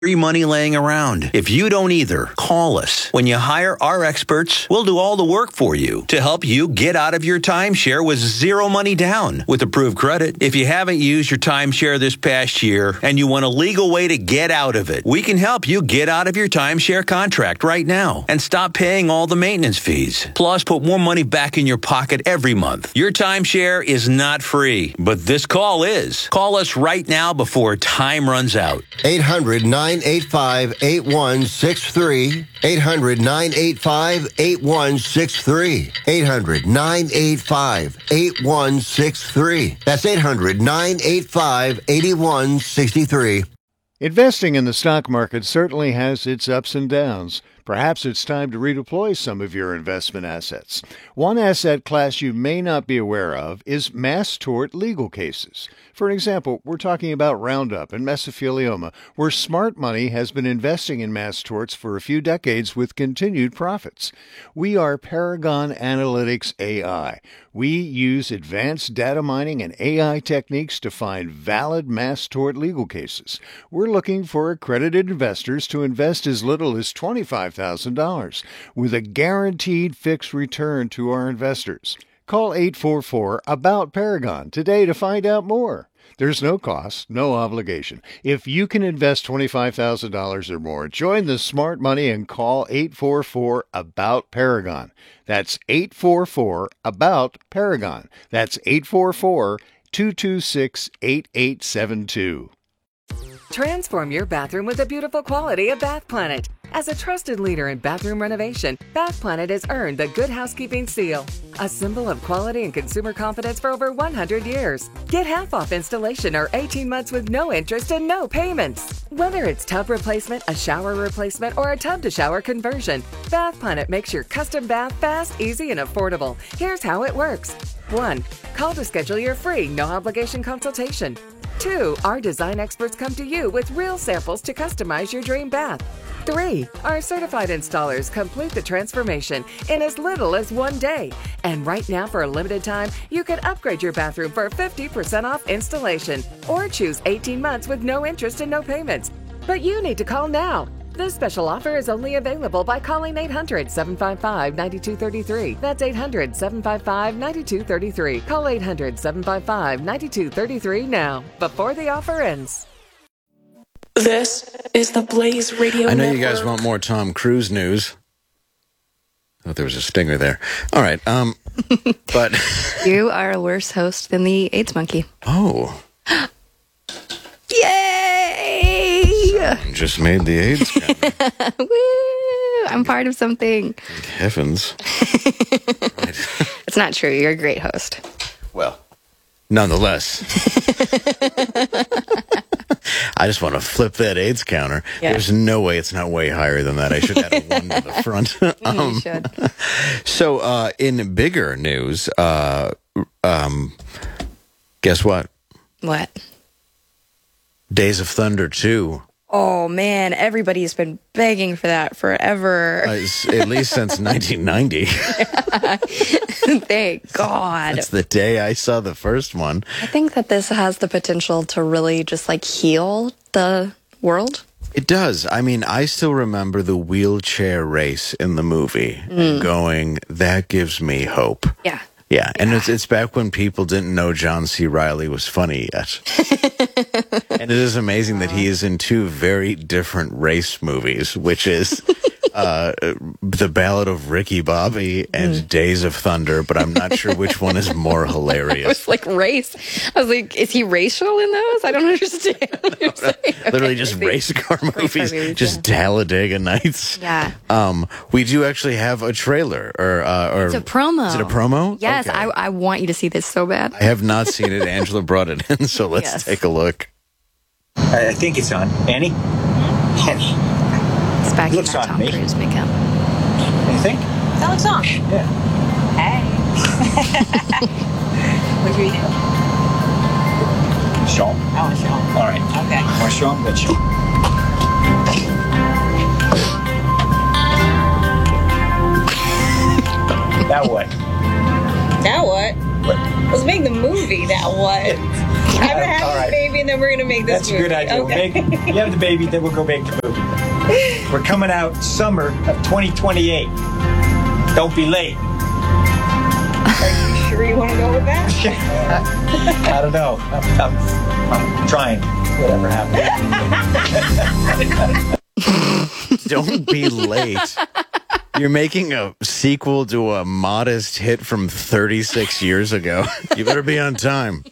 free money laying around. If you don't either, call us. When you hire our experts, we'll do all the work for you to help you get out of your timeshare with zero money down with approved credit. If you haven't used your timeshare this past year and you want a legal way to get out of it, we can help you get out of your timeshare contract right now and stop paying all the maintenance fees. Plus, put more money back in your pocket every month. Your timeshare is not free, but this call is. Call us right now before time runs out. 800-985-8163. 800-985-8163. 800-985-8163. That's 800-985-8163. Investing in the stock market certainly has its ups and downs. Perhaps it's time to redeploy some of your investment assets. One asset class you may not be aware of is mass tort legal cases. For example, we're talking about Roundup and mesothelioma, where smart money has been investing in mass torts for a few decades with continued profits. We are Paragon Analytics AI. We use advanced data mining and AI techniques to find valid mass tort legal cases. We're looking for accredited investors to invest as little as $25,000 with a guaranteed fixed return to our investors. Call 844-ABOUT-PARAGON today to find out more. There's no cost, no obligation. If you can invest $25,000 or more, join the smart money and call 844-ABOUT-PARAGON. That's 844-ABOUT-PARAGON. That's 844-226-8872. Transform your bathroom with the beautiful quality of Bath Planet. As a trusted leader in bathroom renovation, Bath Planet has earned the Good Housekeeping seal, a symbol of quality and consumer confidence for over 100 years. Get half off installation or 18 months with no interest and no payments. Whether it's tub replacement, a shower replacement, or a tub-to-shower conversion, Bath Planet makes your custom bath fast, easy, and affordable. Here's how it works. 1. Call to schedule your free, no-obligation consultation. 2. Our design experts come to you with real samples to customize your dream bath. 3. Our certified installers complete the transformation in as little as 1 day. And right now, for a limited time, you can upgrade your bathroom for 50% off installation or choose 18 months with no interest and no payments. But you need to call now. This special offer is only available by calling 800-755-9233. That's 800-755-9233. Call 800-755-9233 now, before the offer ends. This is the Blaze Radio I know Network. you guys want more Tom Cruise news. I thought there was a stinger there. All right, but... You are a worse host than the AIDS monkey. Oh. Yay! Someone just made the AIDS counter. Woo! I'm part of something. Thank heavens. Right. It's not true. You're a great host. Well, nonetheless. I just want to flip that AIDS counter. Yeah. There's no way it's not way higher than that. I should add a 1 to the front. You should. So, in bigger news, guess what? What? Days of Thunder 2. Oh, man. Everybody's been begging for that forever. At least since 1990. Thank God. That's the day I saw the first one. I think that this has the potential to really just heal the world. It does. I mean, I still remember the wheelchair race in the movie and going, that gives me hope. Yeah. Yeah, and it's back when people didn't know John C. Reilly was funny yet. And it is amazing that he is in 2 very different race movies, which is The Ballad of Ricky Bobby and Days of Thunder, but I'm not sure which one is more hilarious. It was like race. I was like, is he racial in those? I don't understand what you're saying. Literally just race car movies, just Talladega Nights. Yeah. We do actually have a trailer, or It's a promo. Is it a promo? Yes, Okay. I want you to see this so bad. I have not seen it. Angela brought it in, so let's take a look. I think it's on. Annie? Annie. It's back in Looks our on Tom me. Cruise makeup. You think? That looks on. Yeah. Hey. What should we do? Show him? I want to show him. All right. Okay. Want to show him? Let's show him. Now what? Now what? What? Let's make the movie. Now what? I'm gonna have the baby, and then we're gonna make this. That's a good idea. Okay. You have the baby, then we'll go make the movie. We're coming out summer of 2028. Don't be late. Are you sure you want to go with that? I don't know. I'm trying. Whatever happens. Don't be late. You're making a sequel to a modest hit from 36 years ago. You better be on time.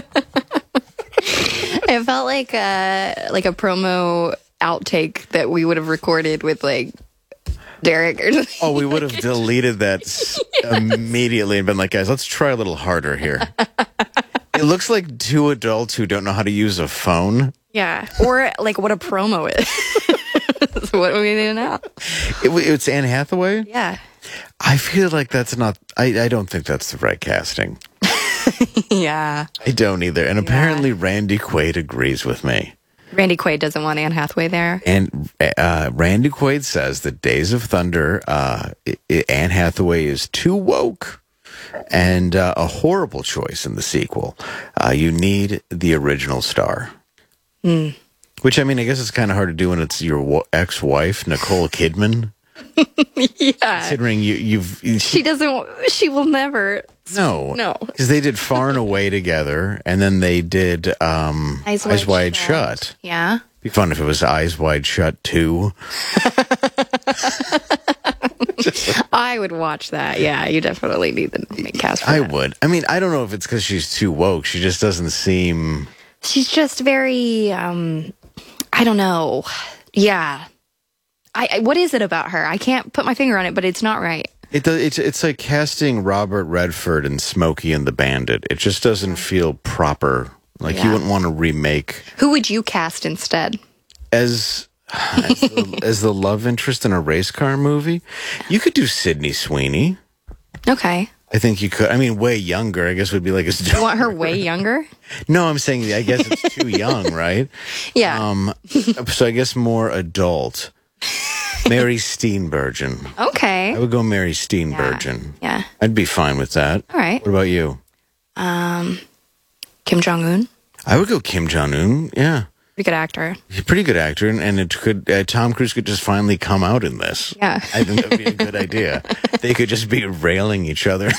It felt like a promo outtake that we would have recorded with like Derek or something. Oh, we would have deleted that immediately and been like, guys, let's try a little harder here. It looks like two adults who don't know how to use a phone. Yeah. Or like what a promo is. That's what we need to know. It's Anne Hathaway? Yeah. I feel like that's not, I don't think that's the right casting. Yeah. I don't either. And apparently Randy Quaid agrees with me. Randy Quaid doesn't want Anne Hathaway there. And Randy Quaid says that Days of Thunder, Anne Hathaway is too woke and a horrible choice in the sequel. You need the original star. Which, I mean, I guess it's kind of hard to do when it's your ex-wife, Nicole Kidman. Yeah. Considering she will never. No. Because they did Far and Away together, and then they did Eyes Wide Shut. Yeah. It'd be fun if it was Eyes Wide Shut 2. I would watch that. Yeah, you definitely need the main cast for that. Would. I mean, I don't know if it's because she's too woke. She just doesn't seem... She's just very, I don't know. Yeah. What is it about her? I can't put my finger on it, but it's not right. It's like casting Robert Redford in Smokey and the Bandit. It just doesn't feel proper. Like you wouldn't want to remake. Who would you cast instead? As the love interest in a race car movie? You could do Sydney Sweeney. Okay. I think you could. I mean, way younger, I guess, would be like a... You want her way younger? No, I'm saying, I guess it's too young, right? Yeah. So I guess more adult. Mary Steenburgen. Okay. I would go Mary Steenburgen. Yeah. I'd be fine with that. All right. What about you? Kim Jong-un. I would go Kim Jong-un, yeah. Pretty good actor. He's a pretty good actor, and it could Tom Cruise could just finally come out in this. Yeah. I think that would be a good idea. They could just be railing each other.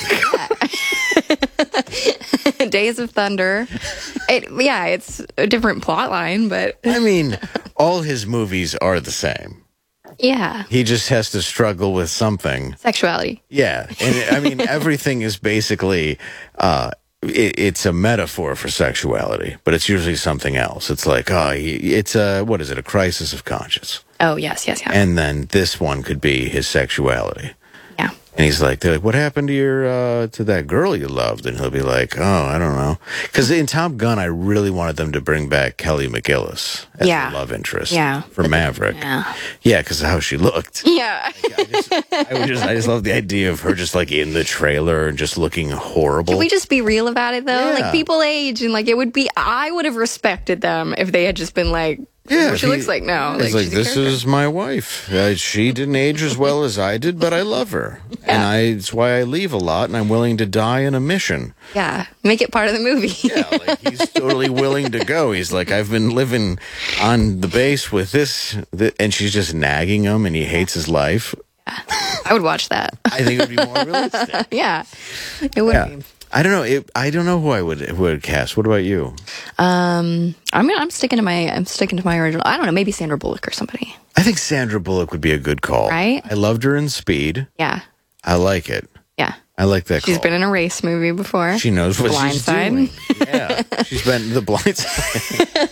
Days of Thunder. It's a different plot line, but... I mean, all his movies are the same. Yeah. He just has to struggle with something. Sexuality. Yeah. And I mean, everything is basically... it's a metaphor for sexuality, but it's usually something else. It's like, it's a crisis of conscience. Oh, yes. And then this one could be his sexuality. Yeah. And he's like, they're like, what happened to to that girl you loved? And he'll be like, oh, I don't know. Because in Top Gun, I really wanted them to bring back Kelly McGillis as the love interest for Maverick. Yeah, because of how she looked. Yeah. I just love the idea of her just like in the trailer and just looking horrible. Can we just be real about it though? Yeah. Like people age and like I would have respected them if they had just been like, what she looks like now. It's like this is my wife. She didn't age as well as I did, but I love her. And it's why I leave a lot and I'm willing to die in a mission. Yeah. Make it part of the movie. Yeah, like he's totally willing to go. He's like, I've been living on the base with this, and she's just nagging him and he hates his life. Yeah. I would watch that. I think it would be more realistic. Yeah. It would be. I don't know. I don't know who I would cast. What about you? I'm sticking to my original. I don't know, maybe Sandra Bullock or somebody. I think Sandra Bullock would be a good call. Right? I loved her in Speed. Yeah. I like it. Yeah. I like that She's call. been in a race movie before. She knows what she's doing. Blindside. Yeah. She's been The Blind Side.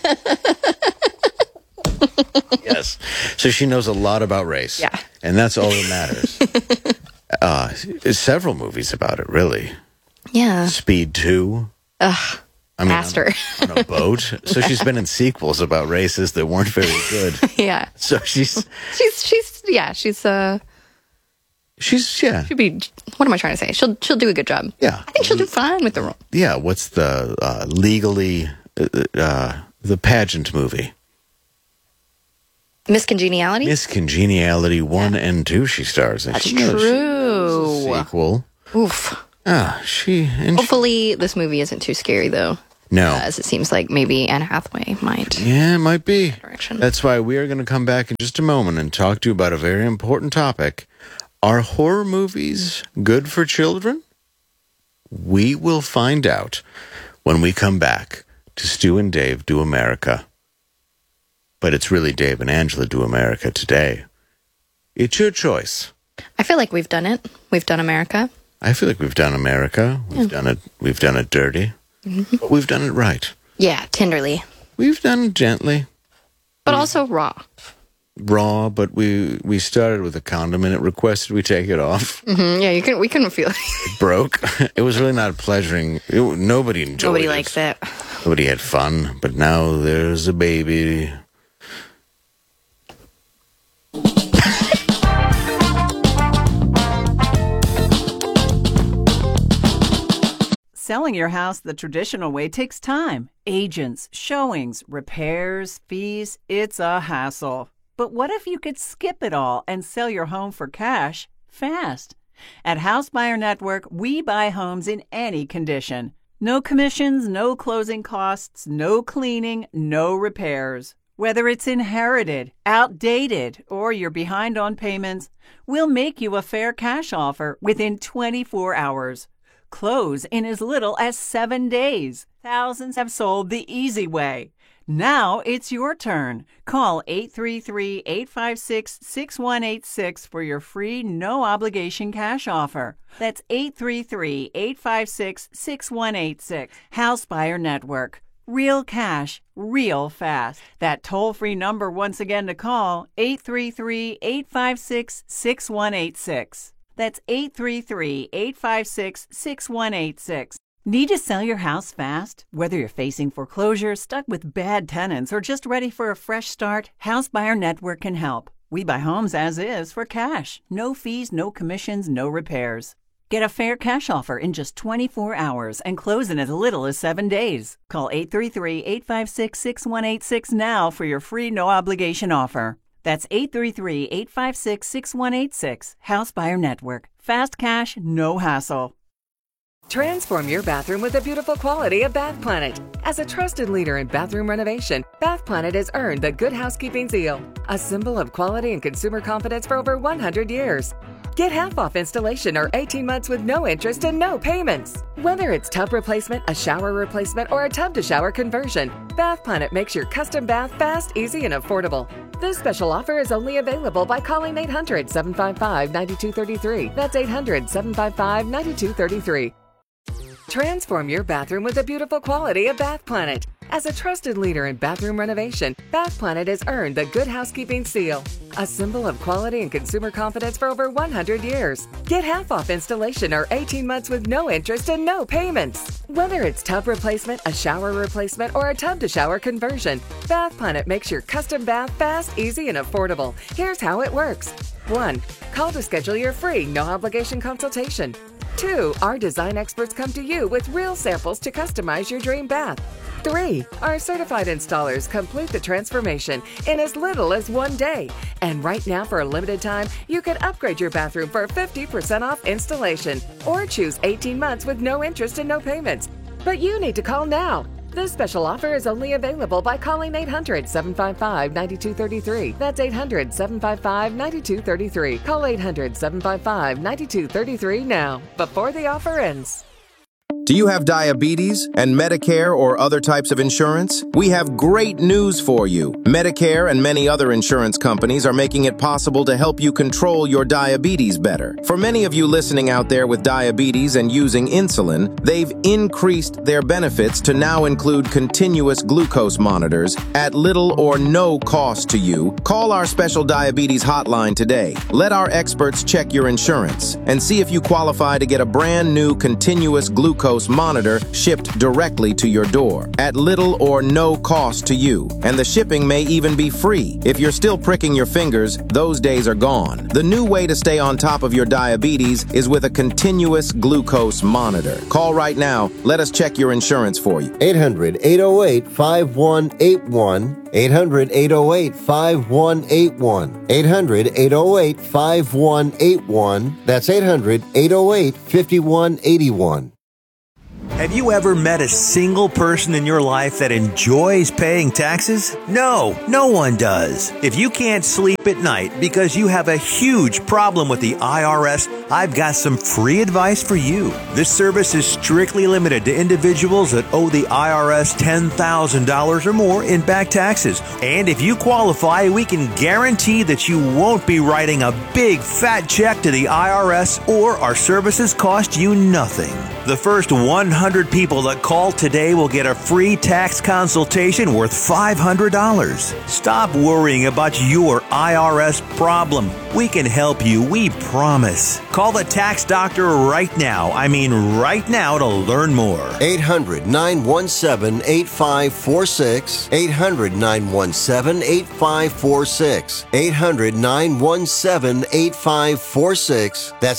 Yes. So she knows a lot about race. Yeah. And that's all that matters. There's several movies about it, really. Yeah. Speed 2. Ugh. Master. On a boat. So she's been in sequels about races that weren't very good. Yeah. So she's she'd be, what am I trying to say? She'll do a good job. Yeah. I think she'll do fine with the role. Yeah. What's the legally the pageant movie? Miss Congeniality? Miss Congeniality 1 and 2 she stars in. That's true. Sequel. Oof. Hopefully this movie isn't too scary though. No. As it seems like maybe Anne Hathaway might. Yeah, it might be. Direction. That's why we are going to come back in just a moment and talk to you about a very important topic. Are horror movies good for children? We will find out when we come back to Stu and Dave Do America. But it's really Dave and Angela Do America today. It's your choice. I feel like we've done it. We've done America. I feel like we've done America. We've done it dirty. Mm-hmm. But we've done it right. Yeah, tenderly. We've done it gently. But also raw. Raw, but we started with a condom and it requested we take it off. Mm-hmm. Yeah, we couldn't feel it. It broke. It was really not pleasuring. Nobody enjoyed it. Nobody likes it. Nobody had fun. But now there's a baby. Selling your house the traditional way takes time. Agents, showings, repairs, fees. It's a hassle. But what if you could skip it all and sell your home for cash fast? At House Buyer Network, we buy homes in any condition. No commissions, no closing costs, no cleaning, no repairs. Whether it's inherited, outdated, or you're behind on payments, we'll make you a fair cash offer within 24 hours. Close in as little as 7 days. Thousands have sold the easy way. Now it's your turn. Call 833-856-6186 for your free, no-obligation cash offer. That's 833-856-6186. House Buyer Network. Real cash, real fast. That toll-free number once again to call, 833-856-6186. That's 833-856-6186. Need to sell your house fast? Whether you're facing foreclosure, stuck with bad tenants, or just ready for a fresh start, House Buyer Network can help. We buy homes as is for cash. No fees, no commissions, no repairs. Get a fair cash offer in just 24 hours and close in as little as 7 days. Call 833-856-6186 now for your free no-obligation offer. That's 833-856-6186. House Buyer Network. Fast cash, no hassle. Transform your bathroom with the beautiful quality of Bath Planet. As a trusted leader in bathroom renovation, Bath Planet has earned the Good Housekeeping seal, a symbol of quality and consumer confidence for over 100 years. Get half off installation or 18 months with no interest and no payments. Whether it's tub replacement, a shower replacement, or a tub-to-shower conversion, Bath Planet makes your custom bath fast, easy, and affordable. This special offer is only available by calling 800-755-9233. That's 800-755-9233. Transform your bathroom with the beautiful quality of Bath Planet. As a trusted leader in bathroom renovation, Bath Planet has earned the Good Housekeeping seal, a symbol of quality and consumer confidence for over 100 years. Get half off installation or 18 months with no interest and no payments. Whether it's tub replacement, a shower replacement, or a tub-to-shower conversion, Bath Planet makes your custom bath fast, easy, and affordable. Here's how it works. 1. Call to schedule your free, no-obligation consultation. 2. Our design experts come to you with real samples to customize your dream bath. 3. Our certified installers complete the transformation in as little as 1 day. And right now, for a limited time, you can upgrade your bathroom for 50% off installation or choose 18 months with no interest and no payments. But you need to call now. This special offer is only available by calling 800-755-9233. That's 800-755-9233. Call 800-755-9233 now, before the offer ends. Do you have diabetes and Medicare or other types of insurance? We have great news for you. Medicare and many other insurance companies are making it possible to help you control your diabetes better. For many of you listening out there with diabetes and using insulin, they've increased their benefits to now include continuous glucose monitors at little or no cost to you. Call our special diabetes hotline today. Let our experts check your insurance and see if you qualify to get a brand new continuous glucose monitor shipped directly to your door at little or no cost to you. And the shipping may even be free. If you're still pricking your fingers, those days are gone. The new way to stay on top of your diabetes is with a continuous glucose monitor. Call right now. Let us check your insurance for you. 800-808-5181. 800-808-5181. 800-808-5181. That's 800-808-5181. Have you ever met a single person in your life that enjoys paying taxes? No, no one does. If you can't sleep at night because you have a huge problem with the IRS, I've got some free advice for you. This service is strictly limited to individuals that owe the IRS $10,000 or more in back taxes. And if you qualify, we can guarantee that you won't be writing a big fat check to the IRS, or our services cost you nothing. The first 100 people that call today will get a free tax consultation worth $500. Stop worrying about your IRS problem. We can help you, we promise. Call the tax doctor right now. I mean right now, to learn more. 800-917-8546. 800-917-8546. 800-917-8546. That's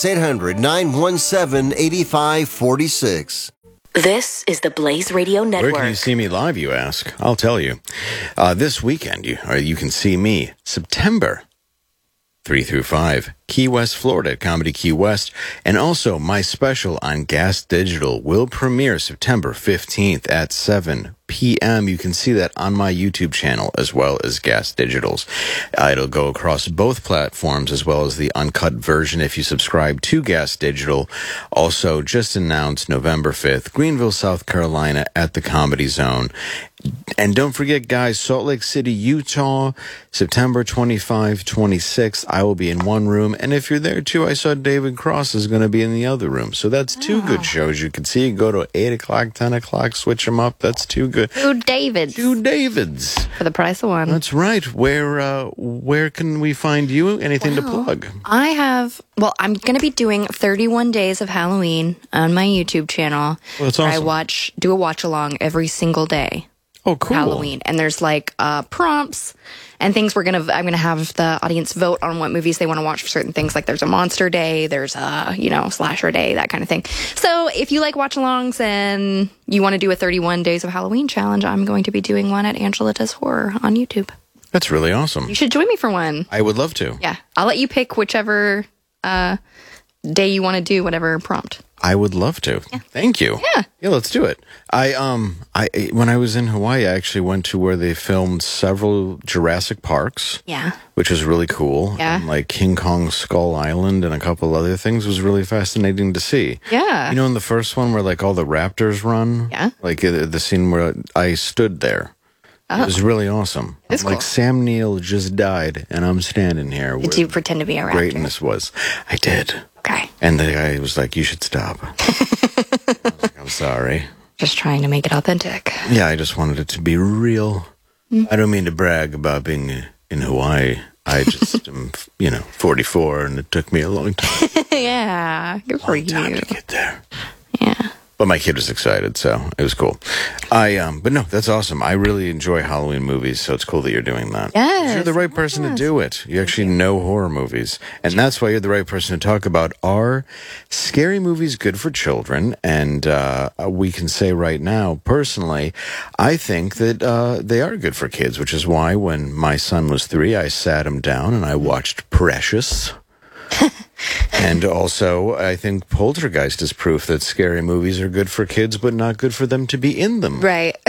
800-917-8546. This is the Blaze Radio Network. Where can you see me live, you ask? I'll tell you. This weekend, you can see me September 3 through 5, Key West, Florida, at Comedy Key West. And also, my special on Gas Digital will premiere September 15th at 7 p.m. You can see that on my YouTube channel as well as Gas Digital's. It'll go across both platforms as well as the uncut version if you subscribe to Gas Digital. Also, just announced November 5th, Greenville, South Carolina at the Comedy Zone. And don't forget, guys, Salt Lake City, Utah, September 25, 26th. I will be in one room. And if you're there, too, I saw David Cross is going to be in the other room. So that's two good shows you can see. Go to 8 o'clock, 10 o'clock, switch them up. That's too good. Two Davids. Two Davids. For the price of one. That's right. Where can we find you? Anything to plug? I'm going to be doing 31 Days of Halloween on my YouTube channel. Well, that's awesome. I do a watch along every single day. Oh, cool. Halloween. And there's like prompts and things I'm going to have the audience vote on what movies they want to watch for certain things. Like there's a monster day, there's a, slasher day, that kind of thing. So if you like watch-alongs and you want to do a 31 Days of Halloween challenge, I'm going to be doing one at Angela Does Horror on YouTube. That's really awesome. You should join me for one. I would love to. Yeah. I'll let you pick whichever day you want to do, whatever prompt. I would love to. Yeah. Thank you. Yeah, let's do it. I when I was in Hawaii, I actually went to where they filmed several Jurassic Parks. Yeah. Which was really cool. Yeah. And like King Kong Skull Island and a couple other things was really fascinating to see. Yeah. In the first one where like all the raptors run? Yeah. Like the scene where I stood there. It was really awesome. It's cool. Like Sam Neill just died and I'm standing here. Did you pretend to be a raptor? Greatness was. I did. Okay. And the guy was like, "You should stop." I was like, "I'm sorry." Just trying to make it authentic. Yeah, I just wanted it to be real. I don't mean to brag about being in Hawaii. I just am, 44, and it took me a long time. Yeah, good for you. Time to get there. Yeah. But my kid was excited, so it was cool. But no, that's awesome. I really enjoy Halloween movies, so it's cool that you're doing that. Yes. You're the right person to do it. You actually know horror movies. And that's why you're the right person to talk about, are scary movies good for children? And we can say right now, personally, I think that they are good for kids, which is why when my son was 3, I sat him down and I watched Precious. And also, I think Poltergeist is proof that scary movies are good for kids, but not good for them to be in them. Right.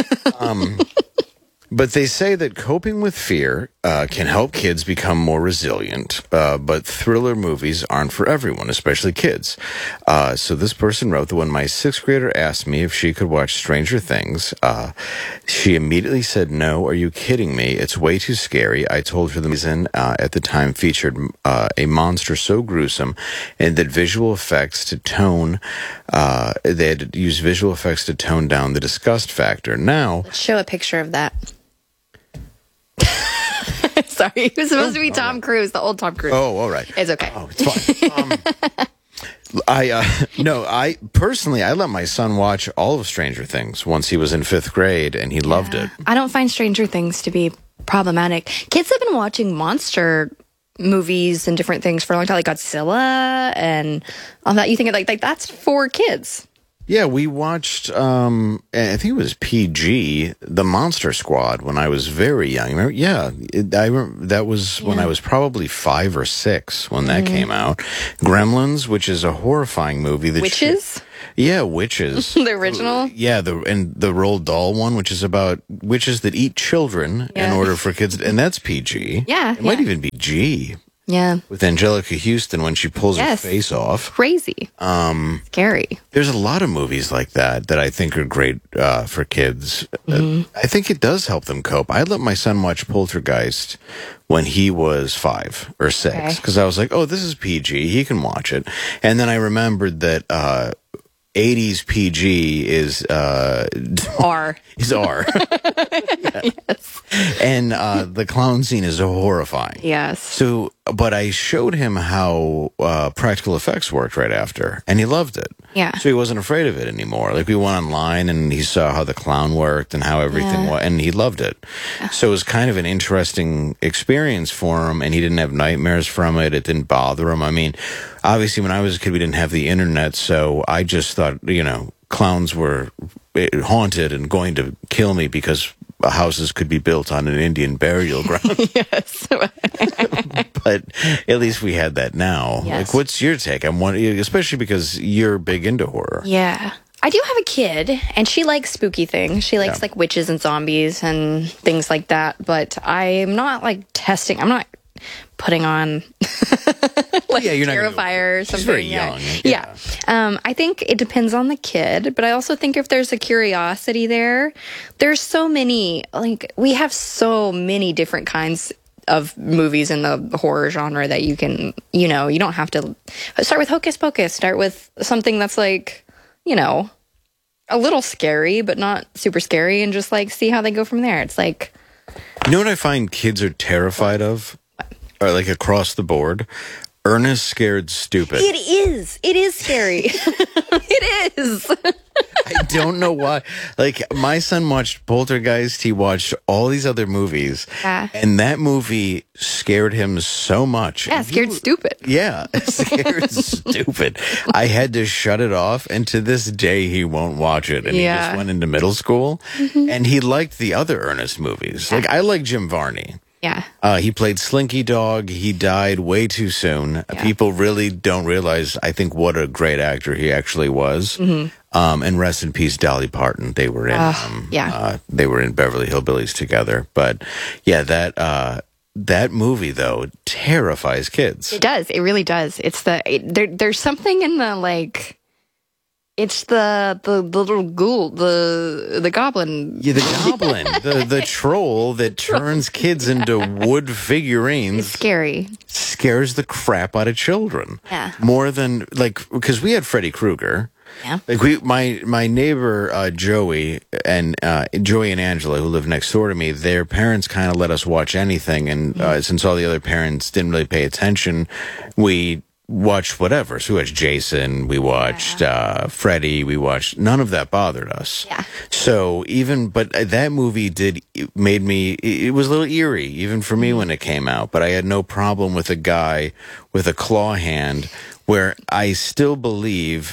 But they say that coping with fear can help kids become more resilient, but thriller movies aren't for everyone, especially kids. So this person wrote that when my 6th grader asked me if she could watch Stranger Things, she immediately said, "No, are you kidding me? It's way too scary." I told her the reason at the time featured a monster so gruesome and that visual effects to tone, they had used visual effects to tone down the disgust factor. Now, let's show a picture of that. Sorry, it was supposed to be Tom Cruise, the old Tom Cruise. Oh, all right. It's okay. Oh, it's fine. I personally, I let my son watch all of Stranger Things once he was in 5th grade, and he loved it. I don't find Stranger Things to be problematic. Kids have been watching monster movies and different things for a long time, like Godzilla and all that. You think like that's for kids. Yeah, we watched, I think it was PG, The Monster Squad, when I was very young. Remember? Yeah, that was when I was probably 5 or 6 when that came out. Gremlins, which is a horrifying movie. Witches? Yeah, Witches. The original? Yeah, the Roald Dahl one, which is about witches that eat children in order for kids, and that's PG. Yeah. It might even be G. Yeah. With Angelica Houston when she pulls her face off. Crazy. Scary. There's a lot of movies like that I think are great for kids. I think it does help them cope. I let my son watch Poltergeist when he was 5 or 6 because I was like, oh, this is PG. He can watch it. And then I remembered that 80s PG is R. Is R. Yes. And the clown scene is horrifying. Yes. So, but I showed him how practical effects worked right after, and he loved it. Yeah. So he wasn't afraid of it anymore. Like we went online and he saw how the clown worked and how everything was, and he loved it. So it was kind of an interesting experience for him, and he didn't have nightmares from it. It didn't bother him. I mean, obviously when I was a kid, we didn't have the internet, so I just thought, clowns were haunted and going to kill me because houses could be built on an Indian burial ground. Yes. But at least we had that now. Yes. Like, what's your take? I'm wondering, especially because you're big into horror. Yeah. I do have a kid, and she likes spooky things. She likes, like, witches and zombies and things like that. But I'm not, like, testing. I'm not putting on, like, you're not Terrifier or something. She's very young. Yeah. I think it depends on the kid, but I also think if there's a curiosity there's so many, like, we have so many different kinds of movies in the horror genre that you can, you don't have to start with Hocus Pocus, start with something that's like, a little scary, but not super scary, and just like see how they go from there. It's like, you know what I find kids are terrified of? Or like across the board? Ernest Scared Stupid. It is scary. It is. I don't know why. Like, my son watched Poltergeist. He watched all these other movies. Yeah. And that movie scared him so much. Yeah, Scared Stupid. Yeah, Scared Stupid. I had to shut it off. And to this day, he won't watch it. And he just went into middle school. And he liked the other Ernest movies. Like, I like Jim Varney. Yeah. He played Slinky Dog. He died way too soon. Yeah. People really don't realize, I think, what a great actor he actually was. And rest in peace, Dolly Parton. They were in, they were in Beverly Hillbillies together. But yeah, that movie though terrifies kids. It does. It really does. It's there's something in the like. It's the little ghoul, the goblin. Yeah, the goblin, the troll that turns kids into wood figurines. It's scary. Scares the crap out of children. Yeah. More than because we had Freddy Krueger. Yeah. Like my neighbor Joey and Angela, who live next door to me, their parents kind of let us watch anything, and since all the other parents didn't really pay attention, we watched whatever. So we watched Jason, we watched Freddy, we watched, none of that bothered us. Yeah. So but that movie made me, it was a little eerie, even for me when it came out, but I had no problem with a guy with a claw hand where I still believe,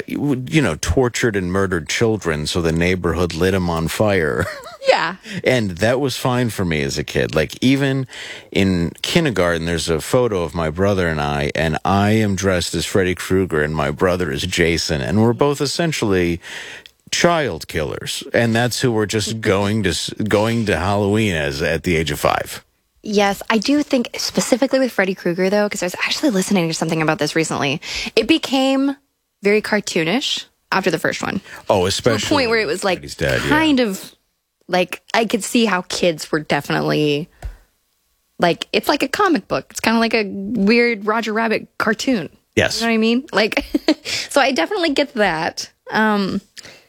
tortured and murdered children so the neighborhood lit him on fire. Yeah. And that was fine for me as a kid. Like, even in kindergarten, there's a photo of my brother and I am dressed as Freddy Krueger and my brother is Jason, and we're both essentially child killers. And that's who we're just going to Halloween as at the age of 5. Yes, I do think specifically with Freddy Krueger, though, because I was actually listening to something about this recently. It became very cartoonish after the first one. Oh, especially to the point where it was like kind of like I could see how kids were definitely like it's like a comic book. It's kind of like a weird Roger Rabbit cartoon. Yes, you know what I mean? Like, so I definitely get that. I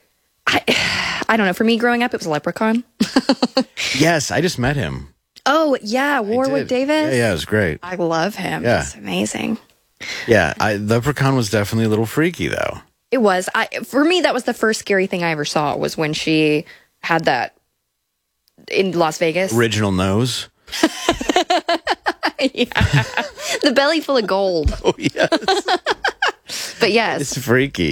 don't know. For me, growing up, it was Leprechaun. Yes, I just met him. Oh, yeah. Warwick Davis. Yeah, it was great. I love him. Yeah. It's amazing. Yeah, Leprechaun was definitely a little freaky, though. It was. For me, that was the first scary thing I ever saw was when she had that in Las Vegas. Original nose. Yeah. The belly full of gold. Oh, yes. But yes. It's freaky.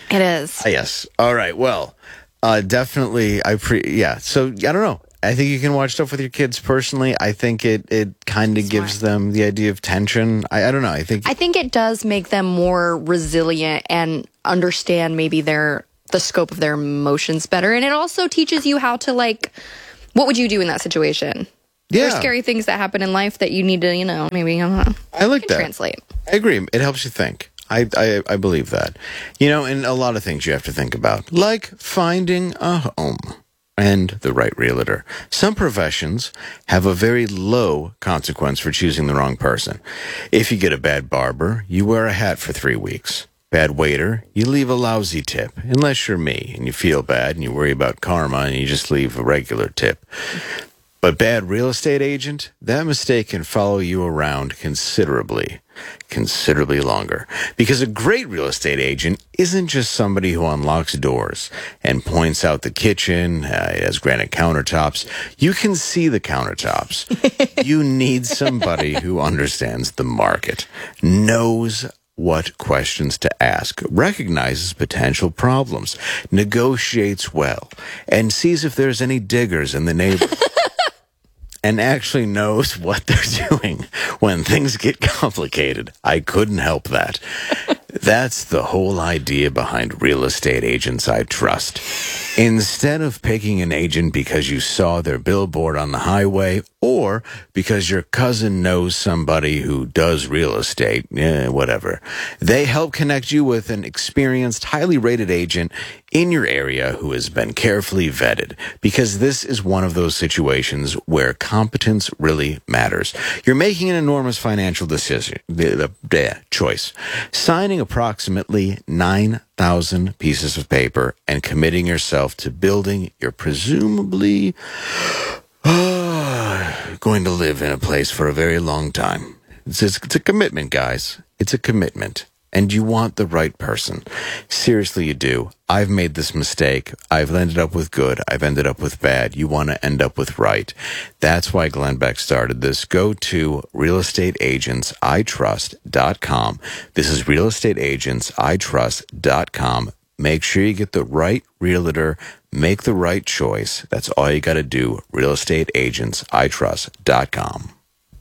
It is. Yes. All right. Well, definitely. So I don't know. I think you can watch stuff with your kids personally. I think it kind of gives them the idea of tension. I don't know. I think it does make them more resilient and understand maybe the scope of their emotions better. And it also teaches you how to, like, what would you do in that situation? Yeah. There's scary things that happen in life that you need to, maybe, I like that. Translate. I agree. It helps you think. I believe that. And a lot of things you have to think about, like finding a home and the right realtor. Some professions have a very low consequence for choosing the wrong person. If you get a bad barber, you wear a hat for 3 weeks. Bad waiter, you leave a lousy tip, unless you're me and you feel bad and you worry about karma and you just leave a regular tip. But bad real estate agent, that mistake can follow you around considerably longer. Because a great real estate agent isn't just somebody who unlocks doors and points out the kitchen, it has granite countertops. You can see the countertops. You need somebody who understands the market, knows what questions to ask, recognizes potential problems, negotiates well, and sees if there's any diggers in the neighborhood. And actually knows what they're doing when things get complicated. I couldn't help that. That's the whole idea behind Real Estate Agents I Trust. Instead of picking an agent because you saw their billboard on the highway or because your cousin knows somebody who does real estate, whatever, they help connect you with an experienced, highly rated agent in your area who has been carefully vetted, because this is one of those situations where competence really matters. You're making an enormous financial choice. Signing approximately 9,000 pieces of paper and committing yourself to building your presumably going to live in a place for a very long time. It's a commitment, guys. It's a commitment. And you want the right person. Seriously, you do. I've made this mistake. I've ended up with good. I've ended up with bad. You want to end up with right. That's why Glenn Beck started this. Go to realestateagentsitrust.com. This is realestateagentsitrust.com. Make sure you get the right realtor. Make the right choice. That's all you got to do. realestateagentsitrust.com.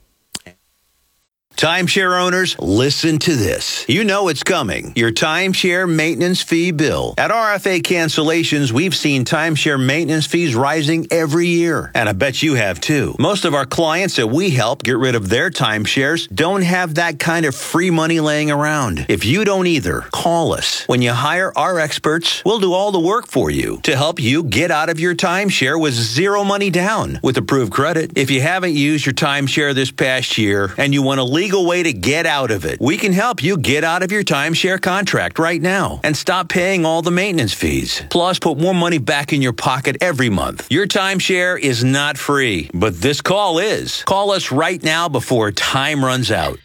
Timeshare owners, listen to this. You know it's coming. Your timeshare maintenance fee bill. At RFA Cancellations, we've seen timeshare maintenance fees rising every year. And I bet you have too. Most of our clients that we help get rid of their timeshares don't have that kind of free money laying around. If you don't either, call us. When you hire our experts, we'll do all the work for you to help you get out of your timeshare with zero money down with approved credit. If you haven't used your timeshare this past year and you want to leave way to get out of it, we can help you get out of your timeshare contract right now and stop paying all the maintenance fees. Plus, put more money back in your pocket every month. Your timeshare is not free, but this call is. Call us right now before time runs out.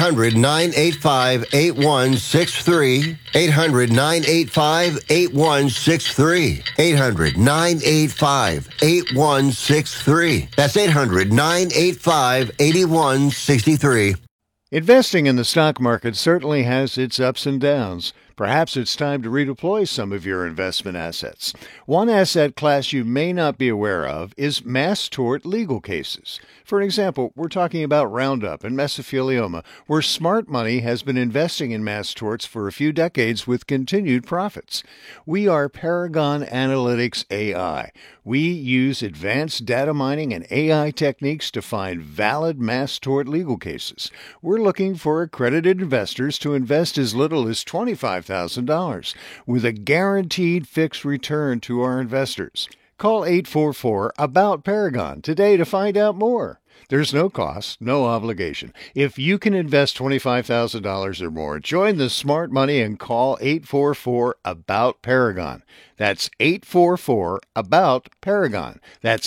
800-985-8163. 800-985-8163. 800-985-8163. That's 800-985-8163. Investing in the stock market certainly has its ups and downs. Perhaps it's time to redeploy some of your investment assets. One asset class you may not be aware of is mass tort legal cases. For example, we're talking about Roundup and mesothelioma, where smart money has been investing in mass torts for a few decades with continued profits. We are Paragon Analytics AI. We use advanced data mining and AI techniques to find valid mass tort legal cases. We're looking for accredited investors to invest as little as $25,000 with a guaranteed fixed return to our investors. Call 844-ABOUT-PARAGON today to find out more. There's no cost, no obligation. If you can invest $25,000 or more, join the smart money and call 844-ABOUT-PARAGON. That's 844-ABOUT-PARAGON. That's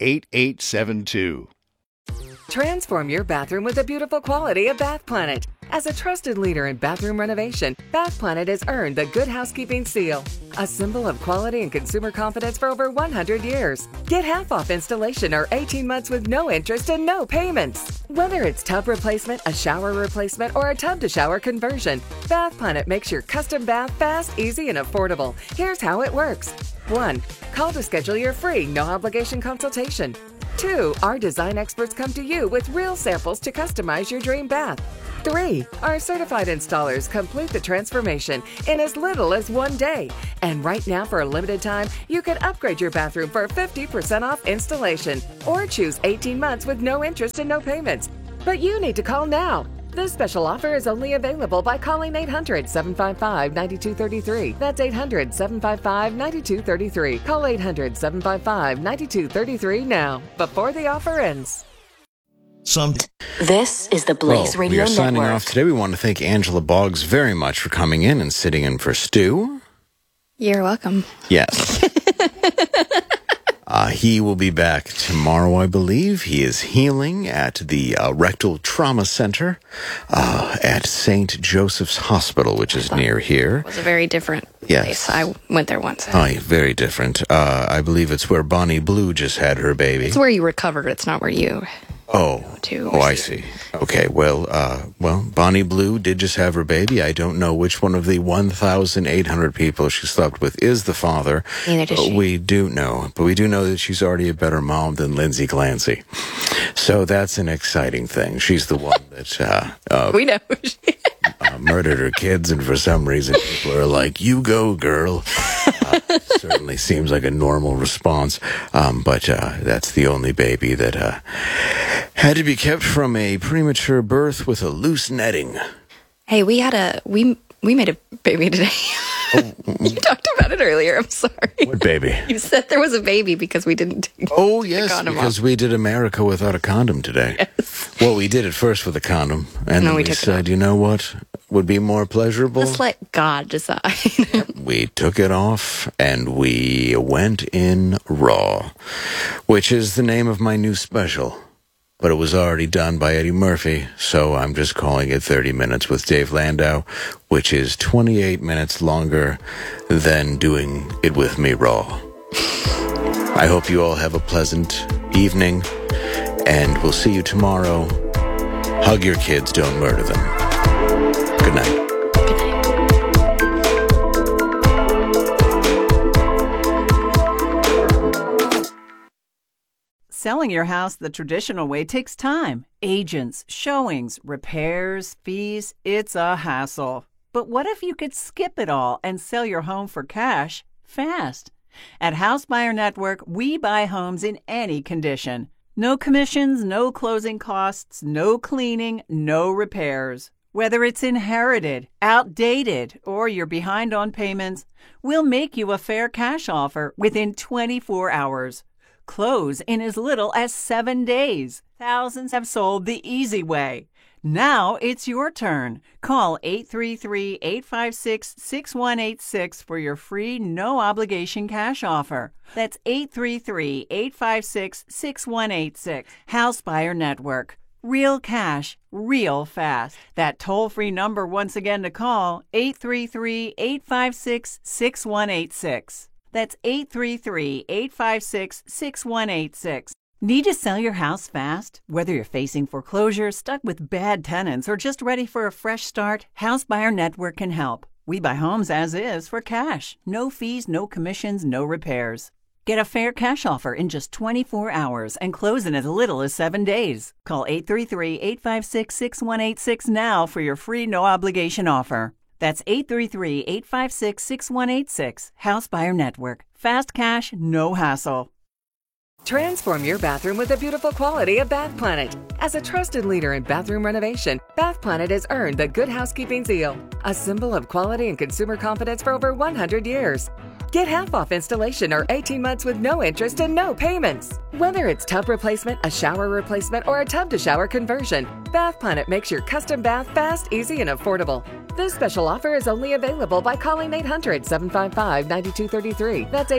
844-226-8872. Transform your bathroom with the beautiful quality of Bath Planet. As a trusted leader in bathroom renovation, Bath Planet has earned the Good Housekeeping Seal, a symbol of quality and consumer confidence for over 100 years. Get half off installation or 18 months with no interest and no payments. Whether it's tub replacement, a shower replacement, or a tub-to-shower conversion, Bath Planet makes your custom bath fast, easy, and affordable. Here's how it works. 1. Call to schedule your free, no-obligation consultation. 2. Our design experts come to you with real samples to customize your dream bath. 3. Our certified installers complete the transformation in as little as 1 day. And right now, for a limited time, you can upgrade your bathroom for 50% off installation or choose 18 months with no interest and no payments. But you need to call now. This special offer is only available by calling 800-755-9233. That's 800-755-9233. Call 800-755-9233 now, before the offer ends. This is the Blaze Radio We are Network. signing off today. We want to thank Angela Boggs very much for coming in and sitting in for Stu. You're welcome. Yes. He will be back tomorrow, I believe. He is healing at the Rectal Trauma Center at St. Joseph's Hospital, which is near here. It was a very different place. I went there once. Oh, very different. I believe it's where Bonnie Blue just had her baby. It's where you recovered. It's not where you... I see. Okay, well, Bonnie Blue did just have her baby. I don't know which one of the 1,800 people she slept with is the father. Neither does she. We do know that she's already a better mom than Lindsay Clancy. So that's an exciting thing. She's the one that we know. Murdered her kids, and for some reason people are like, "You go, girl." Certainly seems like a normal response, but that's the only baby that had to be kept from a premature birth with a loose netting. Hey, we made a baby today. You talked about it earlier. I'm sorry. What baby? You said there was a baby because we didn't take Oh, the yes, condom because off. we did America without a condom today. Yes. Well, we did it first with a condom, and then we took it said, you know what would be more pleasurable? Let's let God decide. We took it off, and we went in raw, which is the name of my new special. But it was already done by Eddie Murphy, so I'm just calling it 30 Minutes with Dave Landau, which is 28 minutes longer than doing it with me raw. I hope you all have a pleasant evening, and we'll see you tomorrow. Hug your kids, don't murder them. Good night. Selling your house the traditional way takes time. Agents, showings, repairs, fees, it's a hassle. But what if you could skip it all and sell your home for cash fast? At House Buyer Network, we buy homes in any condition. No commissions, no closing costs, no cleaning, no repairs. Whether it's inherited, outdated, or you're behind on payments, we'll make you a fair cash offer within 24 hours. Close in as little as 7 days. Thousands have sold the easy way. Now it's your turn. Call 833-856-6186 for your free, no-obligation cash offer. That's 833-856-6186. House Buyer Network. Real cash, real fast. That toll-free number once again to call, 833-856-6186. That's 833-856-6186. Need to sell your house fast? Whether you're facing foreclosure, stuck with bad tenants, or just ready for a fresh start, House Buyer Network can help. We buy homes as is for cash. No fees, no commissions, no repairs. Get a fair cash offer in just 24 hours and close in as little as 7 days. Call 833-856-6186 now for your free no-obligation offer. That's 833-856-6186. House Buyer Network. Fast cash, no hassle. Transform your bathroom with the beautiful quality of Bath Planet. As a trusted leader in bathroom renovation, Bath Planet has earned the Good Housekeeping Seal, a symbol of quality and consumer confidence for over 100 years. Get half off installation or 18 months with no interest and no payments. Whether it's tub replacement, a shower replacement, or a tub-to-shower conversion, Bath Planet makes your custom bath fast, easy, and affordable. This special offer is only available by calling 800-755-9233. That's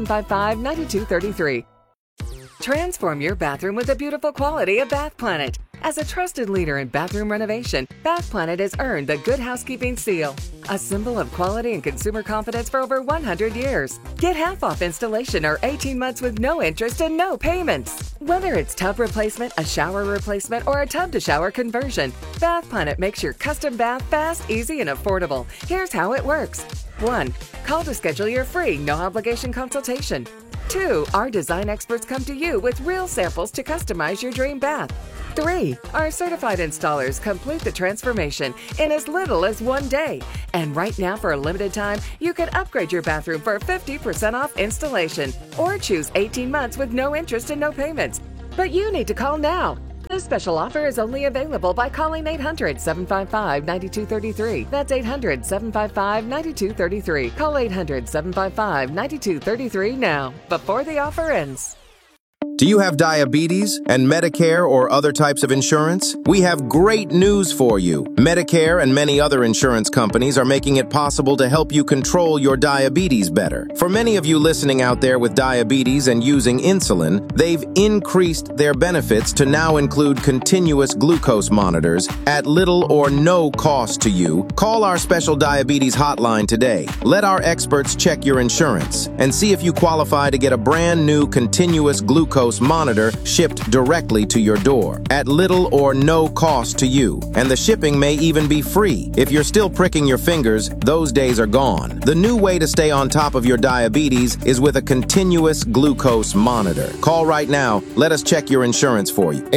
800-755-9233. Transform your bathroom with the beautiful quality of Bath Planet. As a trusted leader in bathroom renovation, Bath Planet has earned the Good Housekeeping seal, a symbol of quality and consumer confidence for over 100 years. Get half off installation or 18 months with no interest and no payments. Whether it's tub replacement, a shower replacement, or a tub-to-shower conversion, Bath Planet makes your custom bath fast, easy, and affordable. Here's how it works. 1. Call to schedule your free, no-obligation consultation. 2. Our design experts come to you with real samples to customize your dream bath. 3. Our certified installers complete the transformation in as little as 1 day. And right now, for a limited time, you can upgrade your bathroom for 50% off installation or choose 18 months with no interest and no payments. But you need to call now. This special offer is only available by calling 800-755-9233. That's 800-755-9233. Call 800-755-9233 now, before the offer ends. Do you have diabetes and Medicare or other types of insurance? We have great news for you. Medicare and many other insurance companies are making it possible to help you control your diabetes better. For many of you listening out there with diabetes and using insulin, they've increased their benefits to now include continuous glucose monitors at little or no cost to you. Call our special diabetes hotline today. Let our experts check your insurance and see if you qualify to get a brand new continuous glucose monitor shipped directly to your door at little or no cost to you. And the shipping may even be free. If you're still pricking your fingers, those days are gone. The new way to stay on top of your diabetes is with a continuous glucose monitor. Call right now. Let us check your insurance for you.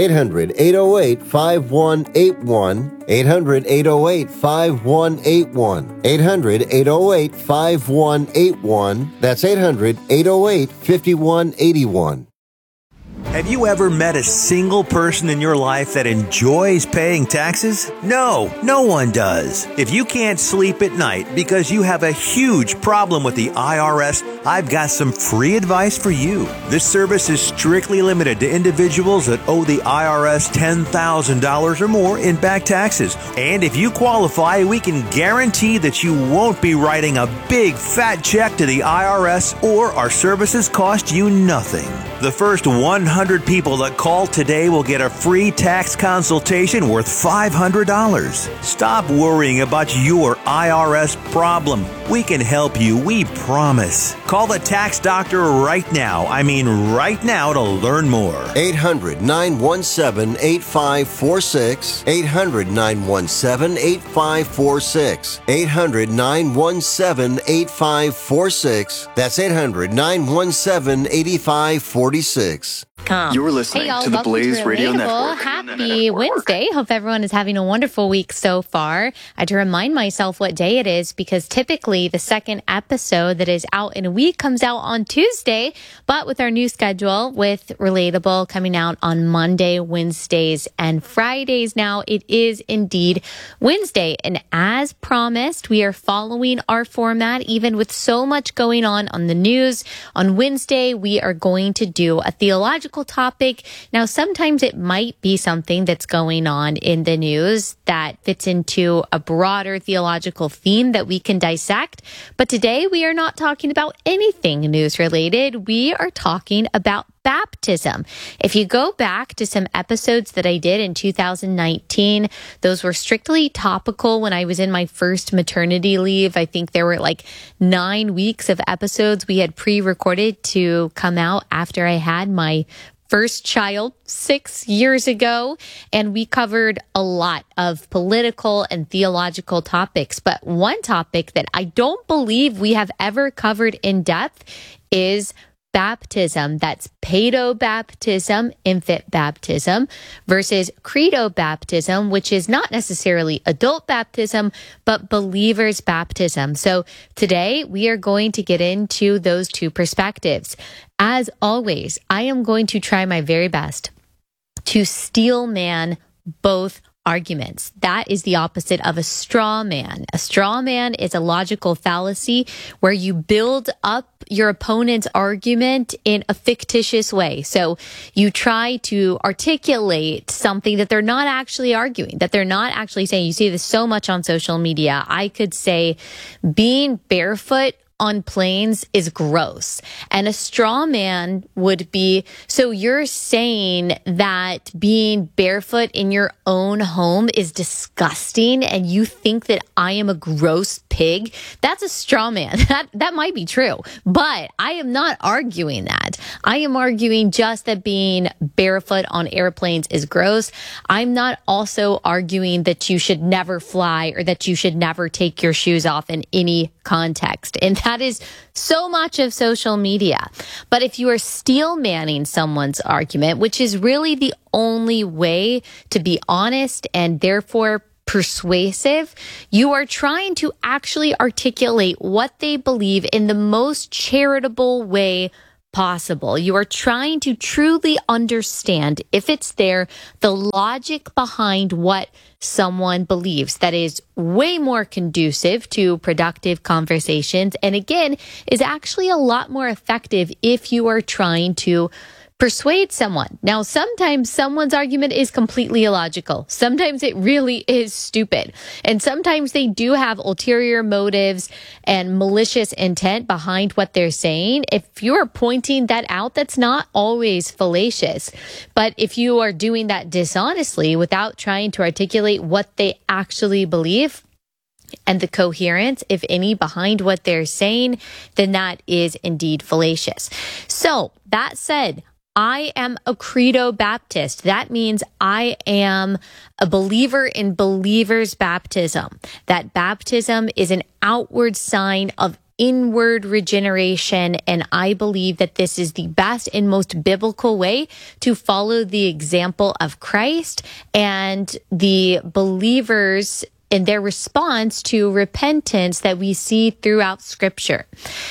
800-808-5181. 800-808-5181. 800-808-5181. That's 800-808-5181. Have you ever met a single person in your life that enjoys paying taxes? No, no one does. If you can't sleep at night because you have a huge problem with the IRS, I've got some free advice for you. This service is strictly limited to individuals that owe the IRS $10,000 or more in back taxes. And if you qualify, we can guarantee that you won't be writing a big fat check to the IRS, or our services cost you nothing. The first 100 people that call today will get a free tax consultation worth $500. Stop worrying about your IRS problem. We can help you, we promise. Call the tax doctor right now. I mean right now, to learn more. 800-917-8546. 800-917-8546. 800-917-8546. That's 800-917-8546. You're listening to the Blaze Radio Network. Happy Wednesday. Hope everyone is having a wonderful week so far. I had to remind myself what day it is because typically the second episode that is out in a week comes out on Tuesday. But with our new schedule with Relatable coming out on Monday, Wednesdays, and Fridays now, it is indeed Wednesday. And as promised, we are following our format even with so much going on the news. On Wednesday, we are going to do a theological topic. Now, sometimes it might be something that's going on in the news that fits into a broader theological theme that we can dissect. But today we are not talking about anything news related. We are talking about baptism. If you go back to some episodes that I did in 2019, those were strictly topical when I was in my first maternity leave. I think there were like 9 weeks of episodes we had pre-recorded to come out after I had my first child 6 years ago, and we covered a lot of political and theological topics. But one topic that I don't believe we have ever covered in depth is baptism. That's pedo baptism, infant baptism, versus credo baptism, which is not necessarily adult baptism, but believers' baptism. So today we are going to get into those two perspectives. As always, I am going to try my very best to steel man both arguments. That is the opposite of a straw man. A straw man is a logical fallacy where you build up your opponent's argument in a fictitious way. So you try to articulate something that they're not actually arguing, that they're not actually saying. You see this so much on social media. I could say being barefoot on planes is gross. And a straw man would be, so you're saying that being barefoot in your own home is disgusting and you think that I am a gross pig? That's a straw man. That might be true, but I am not arguing that. I am arguing just that being barefoot on airplanes is gross. I'm not also arguing that you should never fly or that you should never take your shoes off in any context. And that is so much of social media. But if you are steel manning someone's argument, which is really the only way to be honest and therefore persuasive, you are trying to actually articulate what they believe in the most charitable way possible. You are trying to truly understand, if it's there, the logic behind what someone believes. That is way more conducive to productive conversations, and again, is actually a lot more effective if you are trying to persuade someone. Now, sometimes someone's argument is completely illogical. Sometimes it really is stupid. And sometimes they do have ulterior motives and malicious intent behind what they're saying. If you're pointing that out, that's not always fallacious. But if you are doing that dishonestly without trying to articulate what they actually believe, and the coherence, if any, behind what they're saying, then that is indeed fallacious. So that said, I am a Credo Baptist. That means I am a believer in believers' baptism. That baptism is an outward sign of inward regeneration, and I believe that this is the best and most biblical way to follow the example of Christ and the believers in their response to repentance that we see throughout Scripture.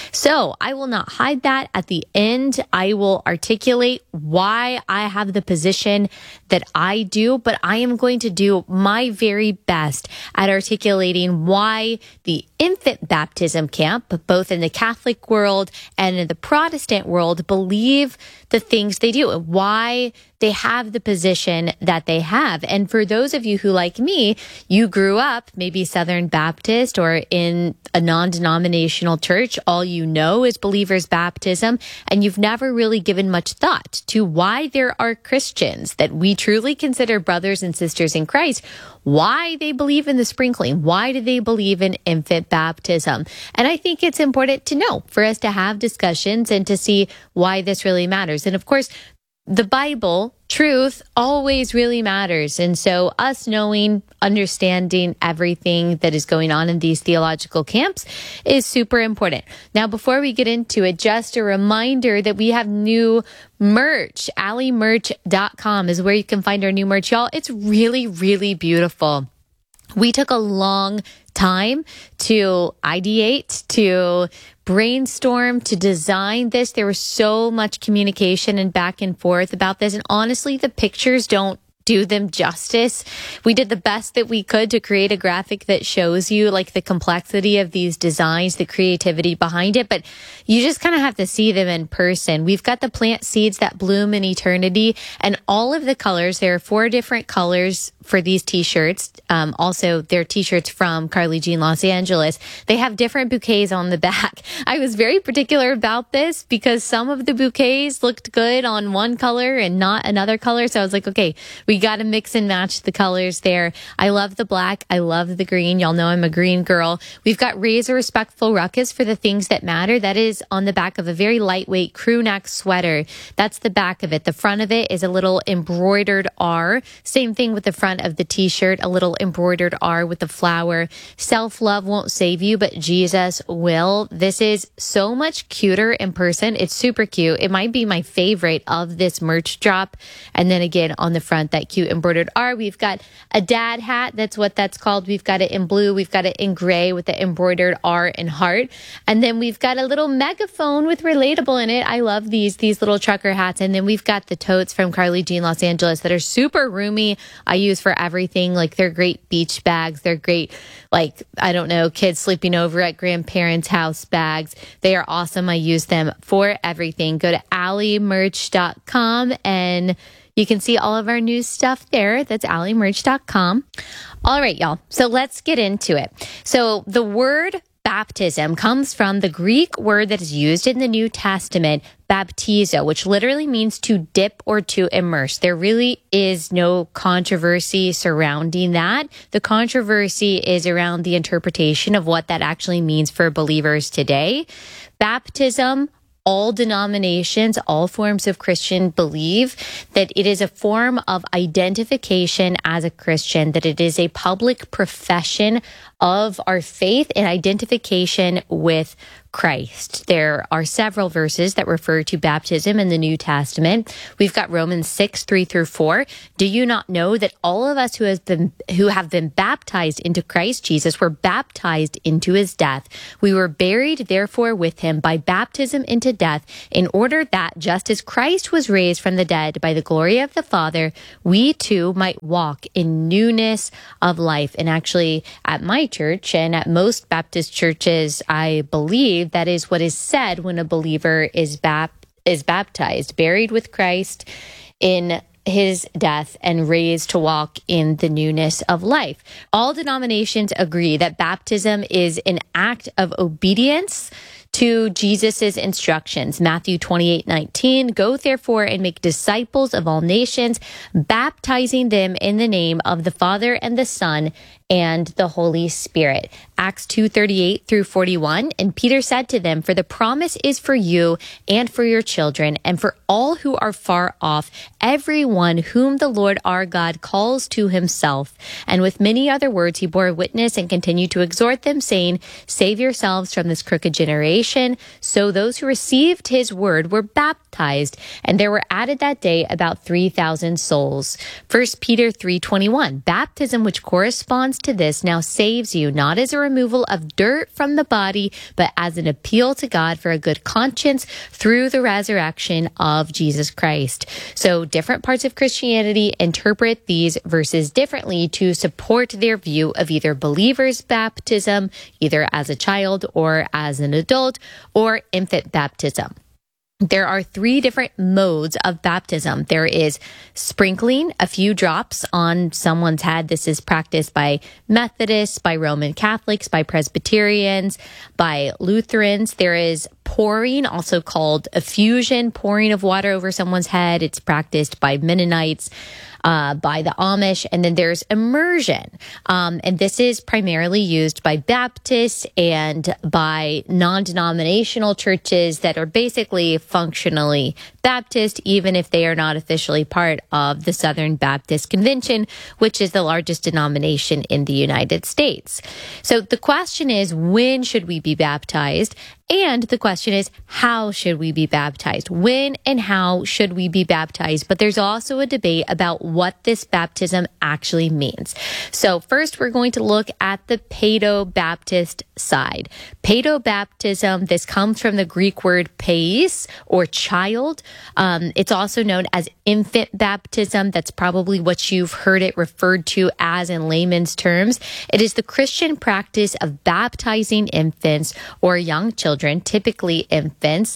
So I will not hide that. At the end, I will articulate why I have the position that I do, but I am going to do my very best at articulating why the infant baptism camp, both in the Catholic world and in the Protestant world, believe the things they do, why they have the position that they have. And for those of you who, like me, you grew up maybe Southern Baptist or in a non-denominational church, all you know is believers' baptism, and you've never really given much thought to why there are Christians that we truly consider brothers and sisters in Christ, why they believe in the sprinkling, why do they believe in infant baptism. And I think it's important to know, for us to have discussions and to see why this really matters. And of course, the Bible, truth, always really matters. And so us knowing, understanding everything that is going on in these theological camps is super important. Now, before we get into it, just a reminder that we have new merch. AllieMerch.com is where you can find our new merch. Y'all, it's really, really beautiful. We took a long time to ideate, to brainstorm, to design this. There was so much communication and back and forth about this. And honestly, the pictures don't do them justice. We did the best that we could to create a graphic that shows you like the complexity of these designs, the creativity behind it, but you just kind of have to see them in person. We've got the plant seeds that bloom in eternity and all of the colors. There are 4 different colors for these t-shirts. Also, they're t-shirts from Carly Jean Los Angeles. They have different bouquets on the back. I was very particular about this because some of the bouquets looked good on one color and not another color. So I was like, okay, we got to mix and match the colors there. I love the black. I love the green. Y'all know I'm a green girl. We've got Raise a Respectful Ruckus for the things that matter. That is on the back of a very lightweight crew neck sweater. That's the back of it. The front of it is a little embroidered R. Same thing with the front of the t-shirt, a little embroidered R with the flower. Self-love won't save you, but Jesus will. This is so much cuter in person. It's super cute. It might be my favorite of this merch drop. And then again, on the front, that cute embroidered R. We've got a dad hat. That's what that's called. We've got it in blue. We've got it in gray with the embroidered R and heart. And then we've got a little megaphone with relatable in it. I love these little trucker hats. And then we've got the totes from Carly Jean Los Angeles that are super roomy. I use for everything. Like they're great beach bags. They're great, like, I don't know, kids sleeping over at grandparents' house bags. They are awesome. I use them for everything. Go to AllieMerch.com and you can see all of our new stuff there. That's AllieMerch.com. All right, y'all. So let's get into it. So the word baptism comes from the Greek word that is used in the New Testament, baptizo, which literally means to dip or to immerse. There really is no controversy surrounding that. The controversy is around the interpretation of what that actually means for believers today. Baptism, all denominations, all forms of Christian believe that it is a form of identification as a Christian, that it is a public profession of our faith and identification with Christ. There are several verses that refer to baptism in the New Testament. We've got Romans 6:3-4. Do you not know that all of us who have been baptized into Christ Jesus were baptized into his death? We were buried, therefore, with him by baptism into death, in order that, just as Christ was raised from the dead by the glory of the Father, we too might walk in newness of life. And actually, at my church and at most Baptist churches, I believe that is what is said when a believer is baptized, buried with Christ in his death and raised to walk in the newness of life. All denominations agree that baptism is an act of obedience to Jesus' instructions. Matthew 28:19, go therefore and make disciples of all nations, baptizing them in the name of the Father and the Son and the Holy Spirit. Acts 2:38-41, and Peter said to them, for the promise is for you and for your children and for all who are far off, everyone whom the Lord our God calls to himself. And with many other words he bore witness and continued to exhort them, saying, save yourselves from this crooked generation. So those who received his word were baptized, and there were added that day about 3,000 souls. 1 Peter 3:21, baptism which corresponds to this now saves you, not as a removal of dirt from the body, but as an appeal to God for a good conscience through the resurrection of Jesus Christ. So different parts of Christianity interpret these verses differently to support their view of either believers' baptism, either as a child or as an adult, or infant baptism. There are 3 different modes of baptism. There is sprinkling a few drops on someone's head. This is practiced by Methodists, by Roman Catholics, by Presbyterians, by Lutherans. There is pouring, also called effusion, pouring of water over someone's head. It's practiced by Mennonites, by the Amish, and then there's immersion. And this is primarily used by Baptists and by non-denominational churches that are basically functionally Baptist, even if they are not officially part of the Southern Baptist Convention, which is the largest denomination in the United States. So the question is, when should we be baptized? And the question is, how should we be baptized? When and how should we be baptized? But there's also a debate about what this baptism actually means. So first, we're going to look at the Paedo-Baptist side. Paedo-baptism, this comes from the Greek word pais, or child. It's also known as infant baptism. That's probably what you've heard it referred to as in layman's terms. It is the Christian practice of baptizing infants or young children, typically infants.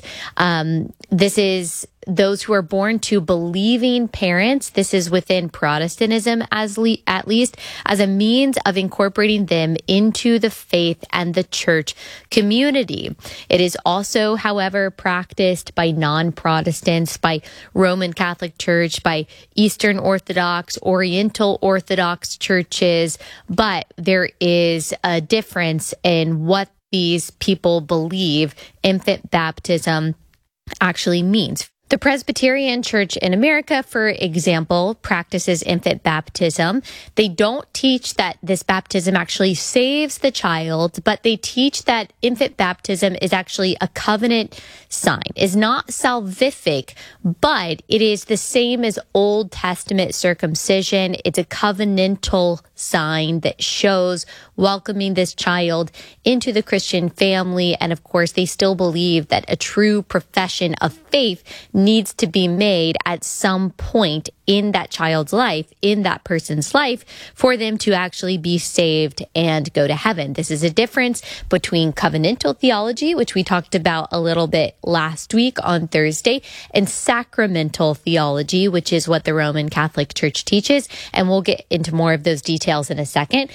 This is those who are born to believing parents. This is within Protestantism, at least, as a means of incorporating them into the faith and the church community. It is also, however, practiced by non-Protestants, by Roman Catholic Church, by Eastern Orthodox, Oriental Orthodox churches, but there is a difference in what these people believe infant baptism actually means. The Presbyterian Church in America, for example, practices infant baptism. They don't teach that this baptism actually saves the child, but they teach that infant baptism is actually a covenant sign. It's not salvific, but it is the same as Old Testament circumcision. It's a covenantal sign that shows welcoming this child into the Christian family. And of course, they still believe that a true profession of faith needs to be made at some point in that child's life, in that person's life, for them to actually be saved and go to heaven. This is a difference between covenantal theology, which we talked about a little bit last week on Thursday, and sacramental theology, which is what the Roman Catholic Church teaches. And we'll get into more of those details in a second.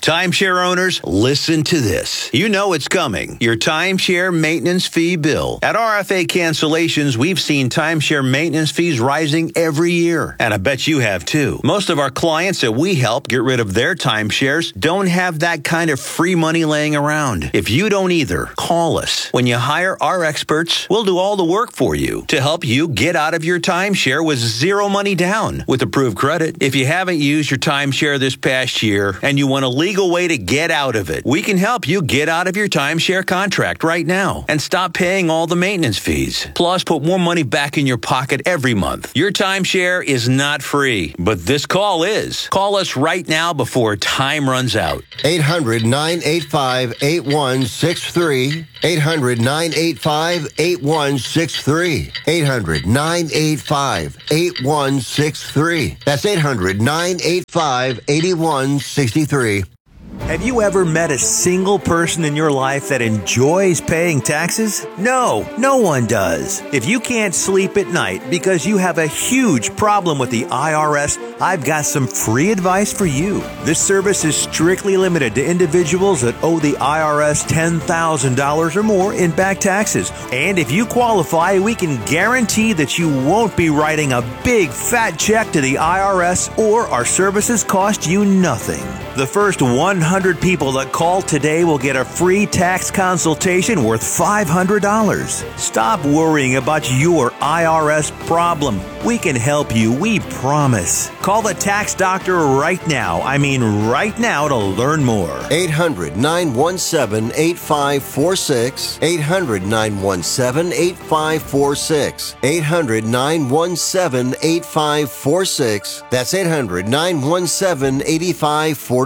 Timeshare owners, listen to this. You know it's coming. Your timeshare maintenance fee bill. At RFA Cancellations, we've seen timeshare maintenance fees rising every year. And I bet you have too. Most of our clients that we help get rid of their timeshares don't have that kind of free money laying around. If you don't either, call us. When you hire our experts, we'll do all the work for you to help you get out of your timeshare with zero money down with approved credit. If you haven't used your timeshare this past year and you want a legal way to get out of it, we can help you get out of your timeshare contract right now and stop paying all the maintenance fees. Plus, put more money back in your pocket every month. Your timeshare is not free, but this call is. Call us right now before time runs out. 800-985-8163. 800-985-8163. 800-985-8163. That's 800-985-8163. Have you ever met a single person in your life that enjoys paying taxes? No, no one does. If you can't sleep at night because you have a huge problem with the IRS, I've got some free advice for you. This service is strictly limited to individuals that owe the IRS $10,000 or more in back taxes. And if you qualify, we can guarantee that you won't be writing a big fat check to the IRS, or our services cost you nothing. The first 100 people that call today will get a free tax consultation worth $500. Stop worrying about your IRS problem. We can help you, we promise. Call the Tax Doctor right now. I mean right now, to learn more. 800-917-8546. 800-917-8546. 800-917-8546. That's 800-917-8546.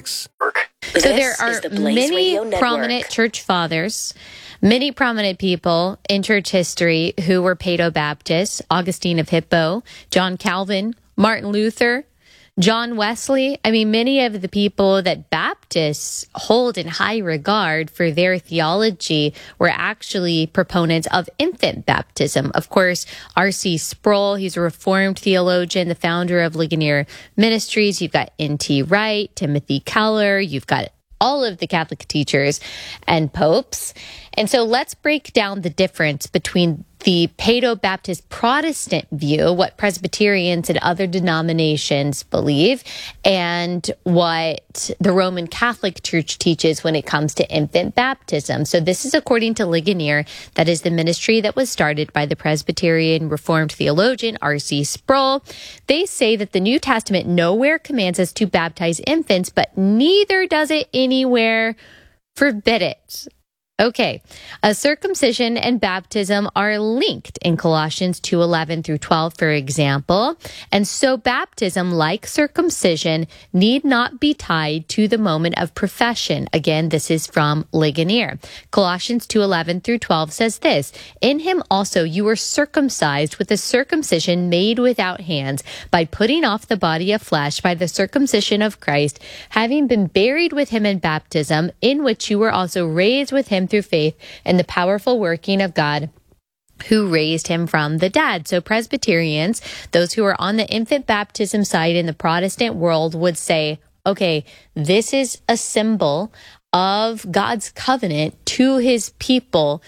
So there are many prominent church fathers, many prominent people in church history who were Paedo-Baptists: Augustine of Hippo, John Calvin, Martin Luther, John Wesley. I mean, many of the people that Baptists hold in high regard for their theology were actually proponents of infant baptism. Of course, R.C. Sproul, he's a Reformed theologian, the founder of Ligonier Ministries. You've got N.T. Wright, Timothy Keller. You've got all of the Catholic teachers and popes. And so let's break down the difference between the Paedo-Baptist Protestant view, what Presbyterians and other denominations believe, and what the Roman Catholic Church teaches when it comes to infant baptism. So this is according to Ligonier. That is the ministry that was started by the Presbyterian Reformed theologian R.C. Sproul. They say that the New Testament nowhere commands us to baptize infants, but neither does it anywhere forbid it. Okay, circumcision and baptism are linked in Colossians 2:11 through 12, for example. And so baptism, like circumcision, need not be tied to the moment of profession. Again, this is from Ligonier. Colossians 2:11 through 12 says this: "In him also you were circumcised with a circumcision made without hands, by putting off the body of flesh by the circumcision of Christ, having been buried with him in baptism, in which you were also raised with him through faith and the powerful working of God who raised him from the dead." So Presbyterians, those who are on the infant baptism side in the Protestant world, would say, okay, this is a symbol of God's covenant to his people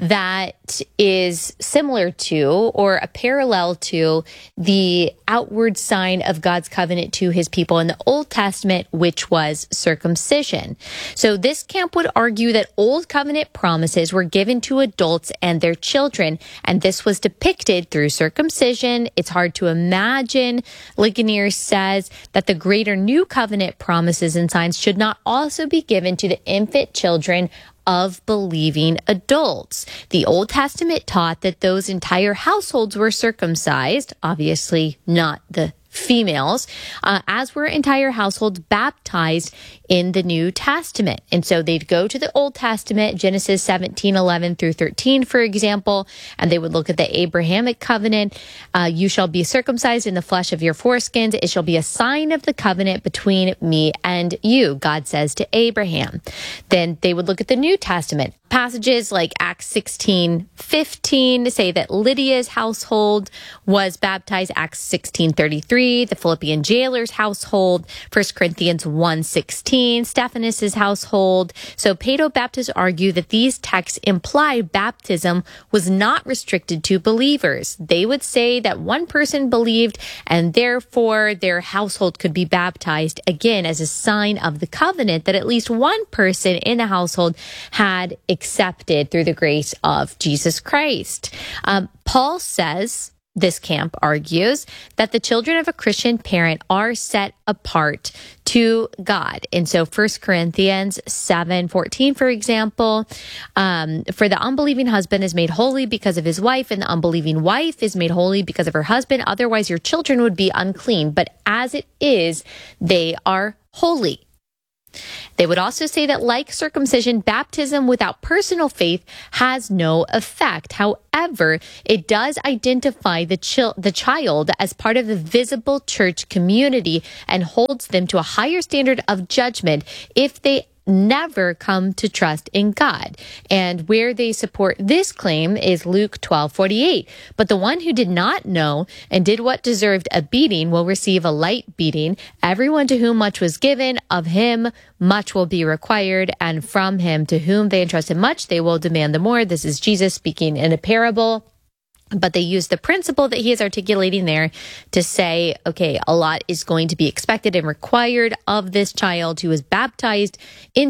that is similar to or a parallel to the outward sign of God's covenant to his people in the Old Testament, which was circumcision. So this camp would argue that Old Covenant promises were given to adults and their children, and this was depicted through circumcision. It's hard to imagine, Ligonier says, that the greater New Covenant promises and signs should not also be given to the infant children of believing adults. The Old Testament taught that those entire households were circumcised, obviously not the females, as were entire households baptized in the New Testament. And so they'd go to the Old Testament, Genesis 17:11 through 13, for example, and they would look at the Abrahamic covenant. You shall be circumcised in the flesh of your foreskins. It shall be a sign of the covenant between me and you, God says to Abraham. Then they would look at the New Testament. Passages like Acts 16:15 say that Lydia's household was baptized. Acts 16:33 3, the Philippian jailer's household, 1 Corinthians 1:16, Stephanus' household. So paedobaptists argue that these texts imply baptism was not restricted to believers. They would say that one person believed and therefore their household could be baptized, again, as a sign of the covenant that at least one person in the household had accepted through the grace of Jesus Christ. Paul says, this camp argues, that the children of a Christian parent are set apart to God. And so 1 Corinthians 7:14, for example, for the unbelieving husband is made holy because of his wife, and the unbelieving wife is made holy because of her husband. Otherwise, your children would be unclean. But as it is, they are holy. They would also say that, like circumcision, baptism without personal faith has no effect. However, it does identify the child as part of the visible church community and holds them to a higher standard of judgment if they never come to trust in God. And where they support this claim is Luke 12:48. But the one who did not know and did what deserved a beating will receive a light beating. Everyone to whom much was given, of him much will be required, and from him to whom they entrusted much, they will demand the more. This is Jesus speaking in a parable. But they use the principle that he is articulating there to say, okay, a lot is going to be expected and required of this child who was baptized in